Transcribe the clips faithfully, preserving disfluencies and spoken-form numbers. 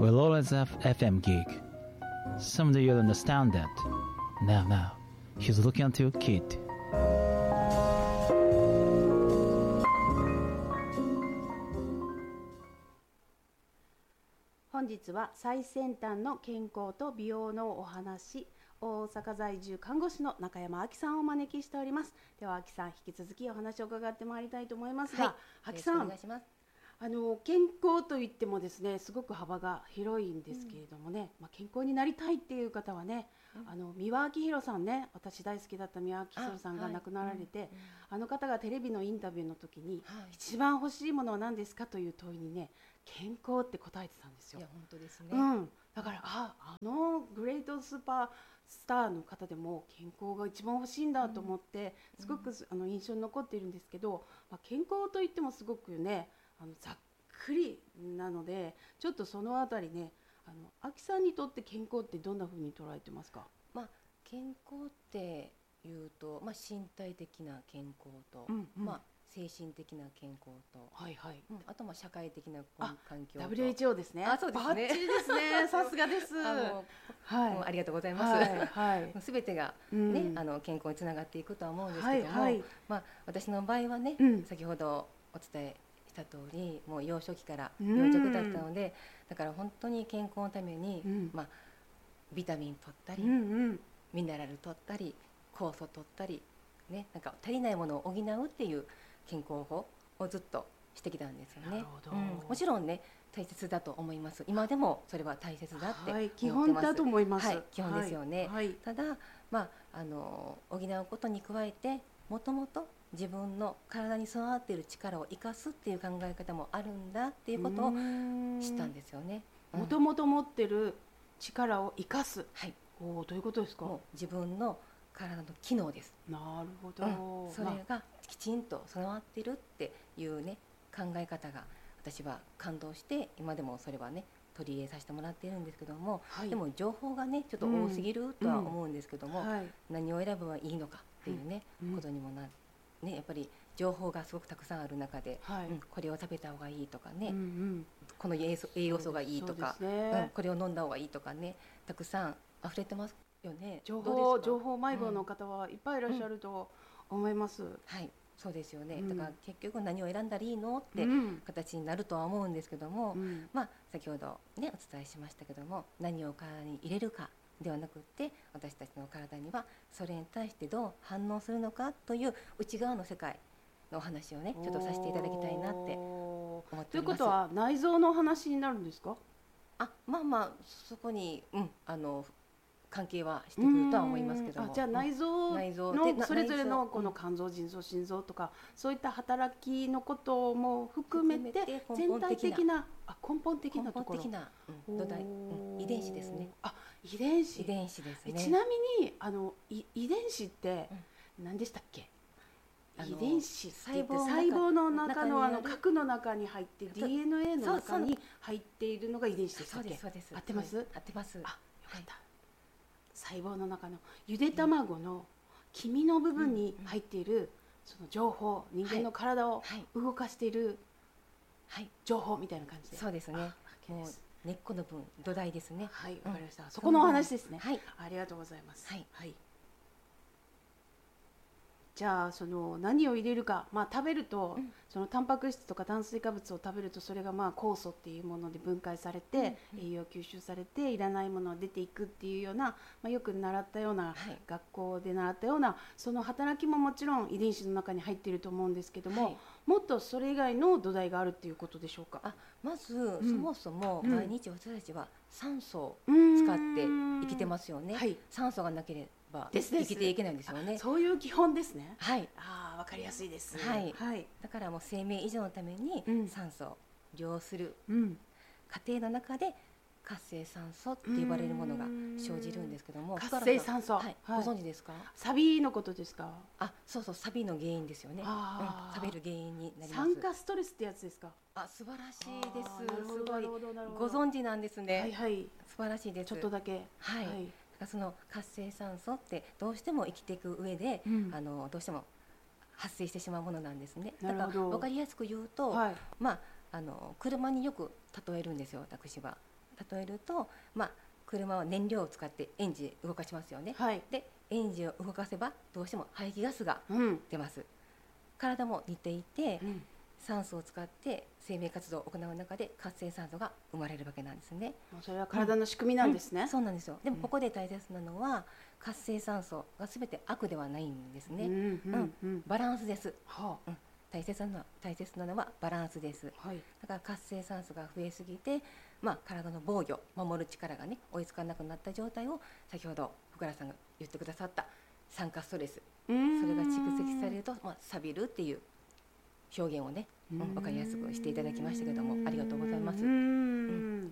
will always have F M gig. Someday you'll understand that. Now, now, he's looking at your kid. 本日は最先端の健康と美容のお話、大阪在住看護師の中山亜希さんをお招きしております。では亜希さん、引き続きお話を伺ってまいりたいと思いますが、亜希、はい、さん、お願いします。あの健康といってもですね、すごく幅が広いんですけれどもね、うん、まあ、健康になりたいっていう方はね、うん、あの三輪明宏さんね、私大好きだった三輪明宏さんが亡くなられて、あ、はい、うん、あの方がテレビのインタビューの時に、はい、一番欲しいものは何ですかという問いにね、健康って答えてたんですよ。 いや本当ですね、 うん、だからああのグレートスーパースターの方でも健康が一番欲しいんだと思って、うん、すごく、うん、あの印象に残っているんですけど、まあ、健康といってもすごくね、あのざっくりなので、ちょっとそのあたりね、あの亜希さんにとって健康ってどんな風に捉えてますか？ まあ、健康っていうと、まあ、身体的な健康と、うんうん、まあ精神的な健康と、 はいはい、 うん、あとまあ社会的な環境と、 ダブリューエイチオー ですね。 あ、そうですね、 バッチリですね。さすがです。 あの、 はい、 もうありがとうございます。 はいはい、 全てが、ね、うん、あの健康につながっていくとは思うんですけども、はいはい、まあ、私の場合はね、うん、先ほどお伝えした通り、もう幼少期から病弱だったので、うん、だから本当に健康のために、うん、まあ、ビタミン取ったり、うんうん、ミネラル取ったり、酵素取ったり、ね、なんか足りないものを補うっていう健康法をずっとしてきたんですよね。 なるほど、 うん、もちろんね大切だと思います。今でもそれは大切だって思ってます。はい、 基本だと思います。 はい、基本ですよね。 はいはい、 ただ、まあ、あの補うことに加えて、もともと自分の体に備わっている力を生かすっていう考え方もあるんだっていうことを知ったんですよね。 もともと持ってる力を生かす、 はい、 お、どういうことですか？ もう自分の体の機能です。 なるほど、 うん、それがきちんと備わってるっていうね考え方が私は感動して、今でもそれはね取り入れさせてもらっているんですけども、はい、でも情報がねちょっと多すぎるとは思うんですけども、うんうん、はい、何を選ぶはいいのかっていうね、うん、ことにもなね、やっぱり情報がすごくたくさんある中で、はい、うん、これを食べた方がいいとかね、うんうん、この栄養素がいいとか、ね、うん、これを飲んだ方がいいとかね、たくさん溢れてますよね。 情報情報迷子の方はいっぱいいらっしゃると思います、うんうん、 はい、そうですよね、うん、だから結局何を選んだらいいのって形になるとは思うんですけども、うん、まあ、先ほど、ね、お伝えしましたけども、何を体に入れるかではなくって、私たちの体にはそれに対してどう反応するのかという内側の世界のお話をねちょっとさせていただきたいなって思っております。 ということは内臓の話になるんですか？ あ、まあまあそこに、うん、あの関係はしてくるとは思いますけども、 あ、じゃあ内臓のそれぞれのこの肝臓、腎臓、心臓とかそういった働きのことも含めて全体的な、あ、根本的なところ、 根本的な、うん、土台、うん、遺伝子ですね。 あ、遺伝子、 遺伝子ですね。 ちなみにあのい遺伝子って何でしたっけ？遺伝子って言って細胞の中のあの核の中に入って ディーエヌエー の中に入っているのが遺伝子でしたっけ？ そうです、そうです。 合ってます？ 合ってます。 あ、よかった。はい、細胞の中のゆで卵の黄身の部分に入っているその情報、人間の体を動かしている情報みたいな感じで、 そうですね。もう根っこの分、土台ですね。 はい、わかりました。そこのお話ですね。はい、ありがとうございます。 はい、 はい。じゃあその何を入れるか、まあ、食べると、うん、そのタンパク質とか炭水化物を食べるとそれがまあ酵素っていうもので分解されて、うんうん、栄養吸収されていらないものが出ていくっていうような、まあ、よく習ったような、はい、学校で習ったようなその働きももちろん遺伝子の中に入っていると思うんですけども、はい、もっとそれ以外の土台があるっていうことでしょうか？ あ、まず、うん、そもそも毎日私たちは酸素を使って生きてますよね。はい、酸素がなければ生きていけないんですよね。 そういう基本ですね。 はい。 ああ、わかりやすいです。 はい。はい、だからもう生命維持のために酸素を利用する過程の中で活性酸素って呼ばれるものが生じるんですけども、 活性酸素、 はいはい、ご存知ですか？ サビのことですか？ あ、そうそう、サビの原因ですよね。あ、うん、サビる原因になります。 酸化ストレスってやつですか？ あ、素晴らしいです。すごいご存知なんですね。 はいはい、 素晴らしいです。 ちょっとだけ。 はい。はい、その活性酸素ってどうしても生きていく上で、うん、あのどうしても発生してしまうものなんですね。だから分かりやすく言うと、はい、まあ、あの車によく例えるんですよ、私は。 例えると、まあ、車は燃料を使ってエンジン動かしますよね、 はい、 でエンジンを動かせばどうしても排気ガスがうん出ます。体も似ていて、 うん、 酸素を使って生命活動を行う中で活性酸素が生まれるわけなんですね。 もうそれは体の仕組みなんですね、 うん、そうなんですよ。でもうんここで大切なのは活性酸素が全て悪ではないんですね、 うんうんうん、 バランスです。 はうん、大切なのは大切なのはバランスです。 あ、はい、 だから活性酸素が増えすぎて、まあ、体の防御守る力がね追いつかなくなった状態を先ほど福原さんが言ってくださった酸化ストレス、それが蓄積されると、まあ、錆びるっていう表現をね、うん、分かりやすくしていただきましたけども、ありがとうございます。 うん、 うん、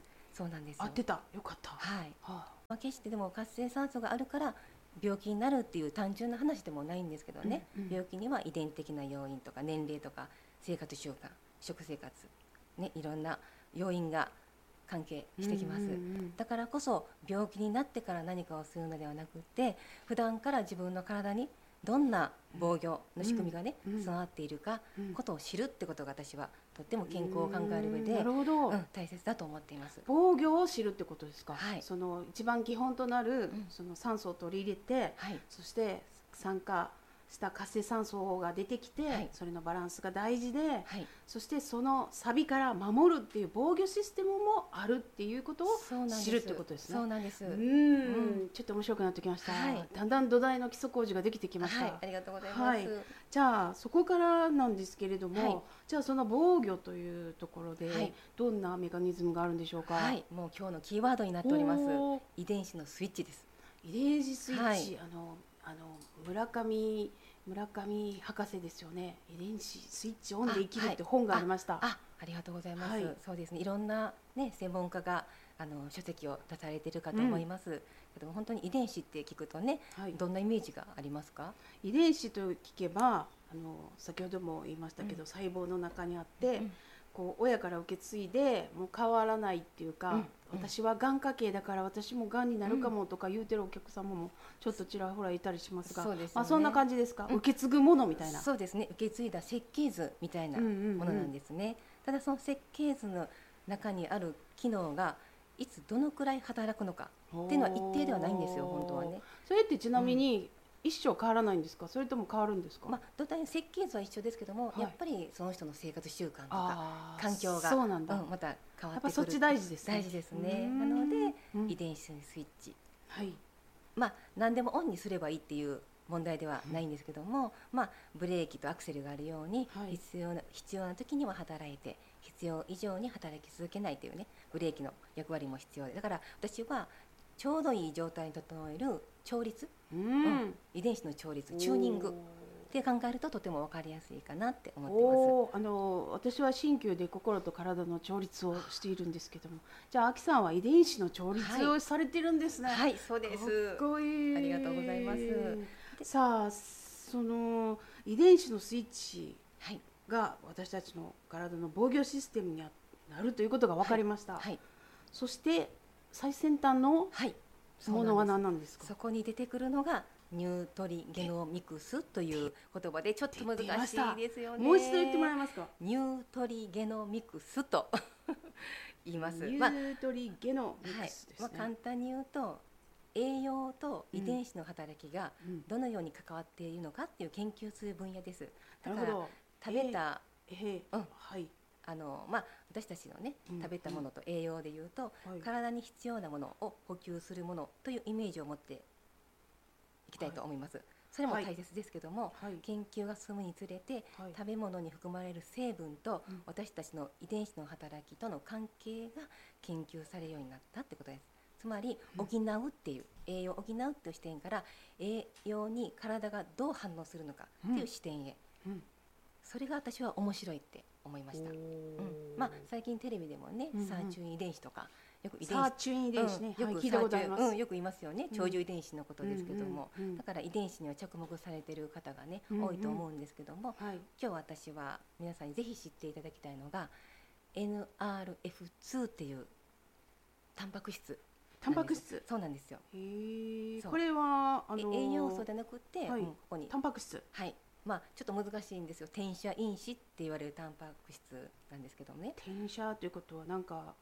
そうなんですよ。 合ってた、よかった。 はい、 はあ、 まあ、決してでも活性酸素があるから病気になるっていう単純な話でもないんですけどね、 うんうん、 病気には遺伝的な要因とか年齢とか生活習慣、食生活、ね、いろんな要因が関係してきます、 うんうんうん、 だからこそ病気になってから何かをするのではなくて、普段から自分の体にどんな防御の仕組みがね、 うんうん、 備わっているか、 うん、 ことを知るってことが私はとっても健康を考える上で、 なるほど、 うん、大切だと思っています。 防御を知るってことですか。 はい、 その一番基本となる、 うん、 その酸素を取り入れて、 はい、 そして酸化した活性酸素が出てきて、 はい、 それのバランスが大事で、 はい、 そしてその錆から守るっていう防御システムもあるっていうことを知るってことですね。 そうなんです。 うん、 うん、 ちょっと面白くなってきました、 はい、 だんだん土台の基礎工事ができてきました、 はい、ありがとうございます、 はい、じゃあそこからなんですけれども、 はい、 じゃあその防御というところで、 はい、 どんなメカニズムがあるんでしょうか。 はい、もう今日のキーワードになっております、遺伝子のスイッチです。 遺伝子スイッチ、 はい、 あのあの村上村上博士ですよね。遺伝子スイッチオンで生きるって本がありました。 あ、はい、あ、ありがとうございます、はい、そうですね、いろんな、ね、専門家があの書籍を出されているかと思います、うん、けども本当に遺伝子って聞くとね、はい、どんなイメージがありますか。 遺伝子と聞けば、あの先ほども言いましたけど、うん、細胞の中にあって、うん、こう親から受け継いでもう変わらないっていうか、うん、私はがん家系だから私もがんになるかもとか言うてるお客様もちょっとちらほらいたりしますが、そうですよね、まあ、そんな感じですか、うん、受け継ぐものみたいな。 そうですね、受け継いだ設計図みたいなものなんですね、うんうんうん、ただその設計図の中にある機能がいつどのくらい働くのかっていうのは一定ではないんですよ、本当はね。 それってちなみに、うん、一生変わらないんですか、それとも変わるんですか。 まあ、土台設計図は一緒ですけども、はい、やっぱりその人の生活習慣とか環境がそうなんだ、 うん、また変わってくる。 やっぱそっち大事ですね。 大事ですね。なので、うん、遺伝子スイッチ、 はい、 まあ、何でもオンにすればいいっていう問題ではないんですけども、うん、まあ、ブレーキとアクセルがあるように、はい、必要な必要な時には働いて必要以上に働き続けないというね、ブレーキの役割も必要で、だから私はちょうどいい状態に整える調律、 うん、 うん、遺伝子の調律、チューニングって考えるととても分かりやすいかなって思ってます。 あの私は鍼灸で心と体の調律をしているんですけども、じゃあ秋さんは遺伝子の調律をされてるんですね。 はい、はい、そうです。 かっこいい。 ありがとうございます。 さあ、その遺伝子のスイッチが私たちの体の防御システムになるということが分かりました、はいはい、そして最先端のものは何なんですか。 そこに出てくるのがニュートリゲノミクスという言葉でちょっと難しいですよね。 もう一度言ってもらえますか。 ニュートリゲノミクスと言います。 ニュートリゲノミクスですね、 まあ、簡単に言うと栄養と遺伝子の働きがどのように関わっているのかっていう研究する分野です。だから食べた、 えーえーうんはい、 あのまあ、私たちのね、うん、食べたものと栄養でいうと、うん、体に必要なものを補給するものというイメージを持っていきたいと思います、はい、それも大切ですけども、はい、研究が進むにつれて、はい、食べ物に含まれる成分と、うん、私たちの遺伝子の働きとの関係が研究されるようになったってことです。つまり補うっていう、うん、栄養を補うっていう視点から栄養に体がどう反応するのかっていう視点へ、うんうん、それが私は面白いって思いました、うんまあ、最近テレビでもね、うんうん、サーチュイン遺伝子とかよく遺伝子サーチュイン遺伝子ね、 うん、よく、 はい、聞いたことあります、 うん、よく言いますよね、長寿遺伝子のことですけども、うんうんうん、だから遺伝子には着目されている方がね、うんうん、多いと思うんですけども、はい、今日私は皆さんにぜひ知っていただきたいのが エヌアールエフツー っていうタンパク質。 タンパク質。 そうなんですよ。 へこれはあのー、 栄養素じゃなくて、はい、ここにタンパク質。 はい。まあちょっと難しいんですよ。転写因子って言われるタンパク質なんですけどもね。 転写ということはなんか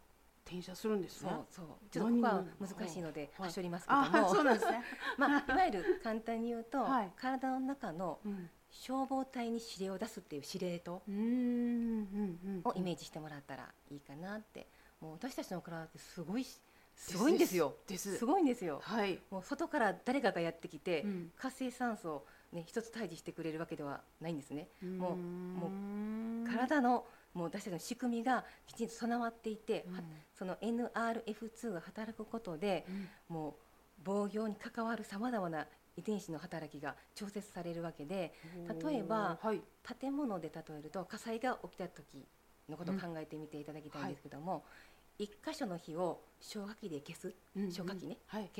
転写するんですね。 そうそうちょっとここは難しいのではいはしょりますけどあ、 も、 そうなんですね。 まあ、いわゆる簡単に言うと、 はい体の中のうん消防隊に指令を出すっていう司令塔うんうんうんをイメージしてもらったらいいかなって。もう私たちの体ってすごいしすごいんですよ。 ですすごいんですよ。 はい。 もう外から誰かがやってきて、 うん活性酸素を、ね、一つ退治してくれるわけではないんですね。もうも体のもう私たちの仕組みがきちんと備わっていて、 うんはその エヌアールエフツー が働くことで、もう防御に関わるさまざまな遺伝子の働きが調節されるわけで、例えばはい建物で例えると火災が起きた時のことを考えてみていただきたいんですけども、一箇所の火を消火器で消す、 うんうん消火器ねはい消